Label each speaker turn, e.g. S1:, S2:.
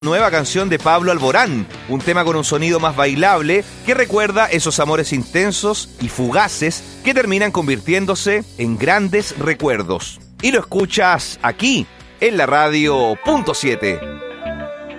S1: Nueva canción de Pablo Alborán, un tema con un sonido más bailable que recuerda esos amores intensos y fugaces que terminan convirtiéndose en grandes recuerdos. Y lo escuchas aquí, en la radio .7.